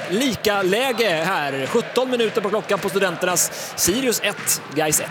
lika läge här. 17 minuter på klockan på Studenternas. Sirius 1, Gais 1.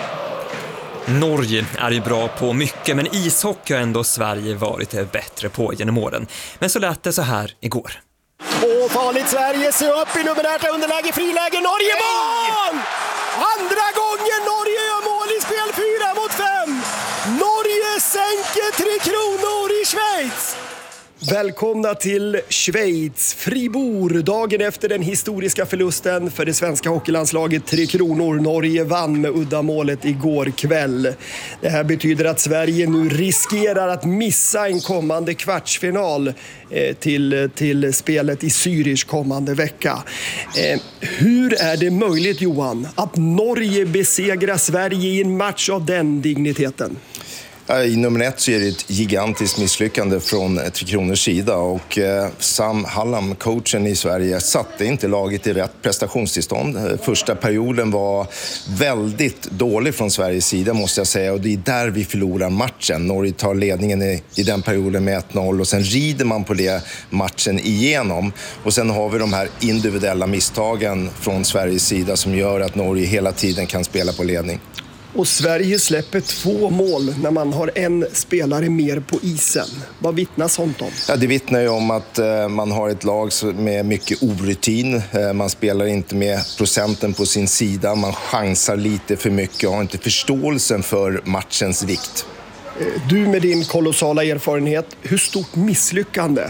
Norge är ju bra på mycket, men ishockey har ändå Sverige varit bättre på genom åren. Men så lät det så här igår. Farligt Sverige, se upp i numerärt underläge, friläge, Norge mål! Andra gången Norge gör mål i spel, 4-5. Norge sänker 3 Kronor i Schweiz. Välkomna till Schweiz, Fribourg, dagen efter den historiska förlusten för det svenska hockeylandslaget 3 Kronor. Norge vann med uddamålet igår kväll. Det här betyder att Sverige nu riskerar att missa en kommande kvartsfinal till spelet i Zürich kommande vecka. Hur är det möjligt, Johan, att Norge besegrar Sverige i en match av den digniteten? I nummer 1 så är det ett gigantiskt misslyckande från 3 Kronors sida och Sam Hallam, coachen i Sverige, satte inte laget i rätt prestationstillstånd. Första perioden var väldigt dålig från Sveriges sida, måste jag säga, och det är där vi förlorar matchen. Norge tar ledningen i den perioden med 1-0 och sen rider man på det matchen igenom. Och sen har vi de här individuella misstagen från Sveriges sida som gör att Norge hela tiden kan spela på ledning. Och Sverige släpper 2 mål när man har en spelare mer på isen. Vad vittnar sånt om? Ja, det vittnar ju om att man har ett lag med mycket orutin. Man spelar inte med procenten på sin sida. Man chansar lite för mycket och har inte förståelsen för matchens vikt. Du med din kolossala erfarenhet, hur stort misslyckande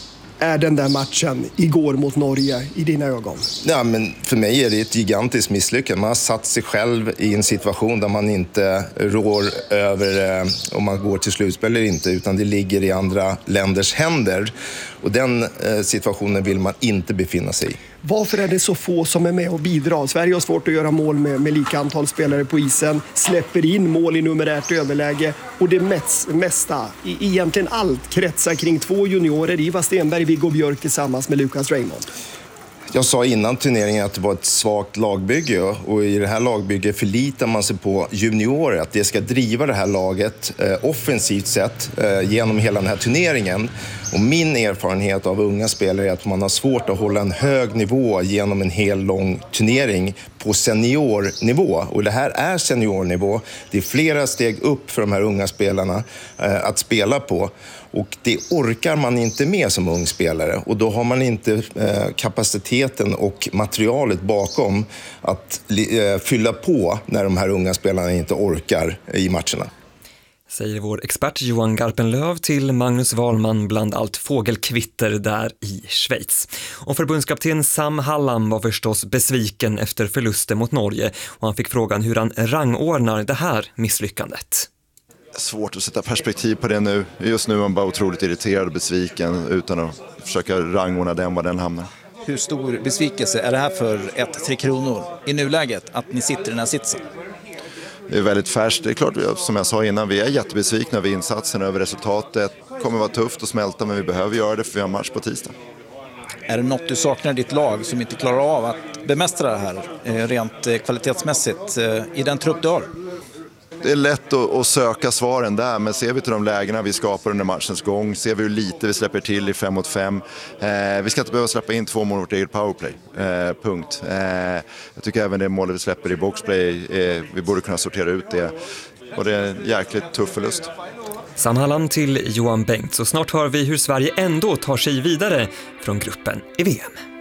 är den där matchen igår mot Norge i dina ögon? Ja, men för mig är det ett gigantiskt misslyckande. Man har satt sig själv i en situation där man inte rår över om man går till slutspel eller inte, utan det ligger i andra länders händer. Och den situationen vill man inte befinna sig i. Varför är det så få som är med och bidrar? Sverige har svårt att göra mål med lika antal spelare på isen, släpper in mål i numerärt överläge och det mesta, egentligen allt, kretsar kring 2 juniorer, Ivar Stenberg, Viggo Björk tillsammans med Lucas Raymond. Jag sa innan turneringen att det var ett svagt lagbygge och i det här lagbygget förlitar man sig på juniorer, att det ska driva det här laget offensivt sett genom hela den här turneringen. Och min erfarenhet av unga spelare är att man har svårt att hålla en hög nivå genom en hel lång turnering på seniornivå. Och det här är seniornivå. Det är flera steg upp för de här unga spelarna att spela på. Och det orkar man inte med som ung spelare. Och då har man inte kapaciteten och materialet bakom att fylla på när de här unga spelarna inte orkar i matcherna. Säger vår expert Johan Garpenlöv till Magnus Wahlman bland allt fågelkvitter där i Schweiz. Och förbundskapten Sam Hallam var förstås besviken efter förlusten mot Norge och han fick frågan hur han rangordnar det här misslyckandet. Svårt att sätta perspektiv på det nu. Just nu är man bara otroligt irriterad och besviken utan att försöka rangordna den var den hamnar. Hur stor besvikelse är det här för 3 Kronor i nuläget att ni sitter i den här sitsen? Det är väldigt färskt. Det är klart, som jag sa innan, vi är jättebesvikna över insatsen, över resultatet. Det kommer vara tufft att smälta, men vi behöver göra det för vi har match på tisdag. Är det något du saknar i ditt lag som inte klarar av att bemästra det här rent kvalitetsmässigt i den trupp du har? Det är lätt att söka svaren där, men ser vi till de lägena vi skapar under matchens gång, ser vi hur lite vi släpper till i 5-mot-5. Vi ska inte behöva släppa in 2 mål mot eget powerplay. Punkt. Jag tycker även det målet vi släpper i boxplay, vi borde kunna sortera ut det. Och det är en jäkligt tuff förlust. Sam Hallam till Johan Bengt. Så snart hör vi hur Sverige ändå tar sig vidare från gruppen i VM.